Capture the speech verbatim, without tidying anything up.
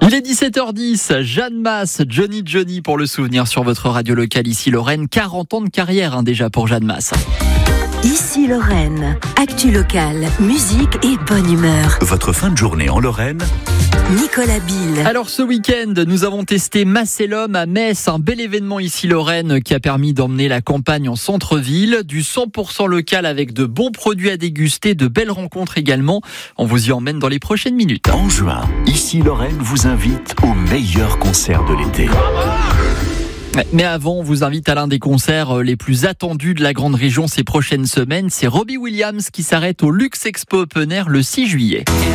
Il est dix-sept heures dix, Jeanne Masse, Johnny Johnny pour le souvenir sur votre radio locale ici Lorraine. quarante ans de carrière hein, déjà pour Jeanne Masse. Ici Lorraine, actu locale, musique et bonne humeur. Votre fin de journée en Lorraine, Nicolas Bill. Alors ce week-end, nous avons testé Macellum à Metz, un bel événement ici Lorraine qui a permis d'emmener la campagne en centre-ville, du cent pour cent local avec de bons produits à déguster, de belles rencontres également. On vous y emmène dans les prochaines minutes. en juin, Ici Lorraine vous invite au meilleur concert de l'été. Mais avant, on vous invite à l'un des concerts les plus attendus de la grande région ces prochaines semaines. C'est Robbie Williams qui s'arrête au Luxe Expo Open Air le six juillet.